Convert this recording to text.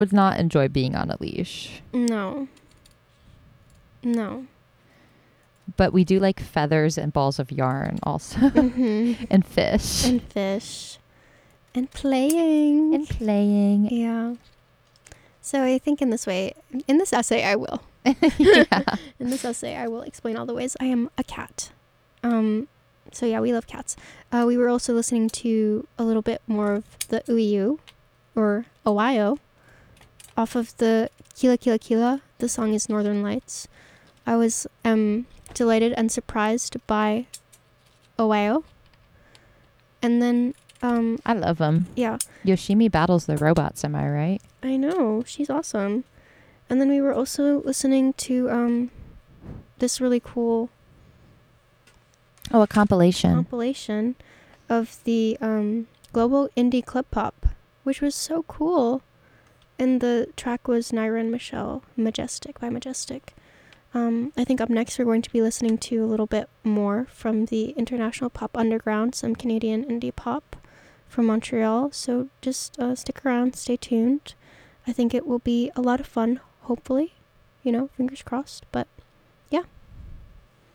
would not enjoy being on a leash. No. But we do like feathers and balls of yarn also. Mm-hmm. And fish. And fish. And playing. And playing. Yeah. So I think in this essay I will. Yeah. In this essay I will explain all the ways I am a cat. So yeah, we love cats. We were also listening to a little bit more of the Uiu, or Owayo, off of the Kila Kila Kila. The song is Northern Lights. I was delighted and surprised by Owayo. And then I love them. yeah. Yoshimi battles the robots, am I right? I know, she's awesome. And then we were also listening to this really cool Oh, a compilation. of the Global Indie Club Pop, which was so cool. And the track was Naira and Michelle, Majestic by Majestic. I think up next we're going to be listening to a little bit more from the International Pop Underground, some Canadian indie pop from Montreal. So just stick around, stay tuned. I think it will be a lot of fun, hopefully. Fingers crossed. But